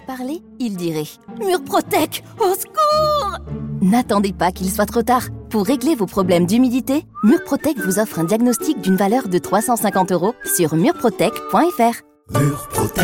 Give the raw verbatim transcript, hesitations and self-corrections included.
parler, il dirait « Murprotec, au secours !» N'attendez pas qu'il soit trop tard. Pour régler vos problèmes d'humidité, Murprotec vous offre un diagnostic d'une valeur de trois cent cinquante euros sur murprotec point f r. Murprotec.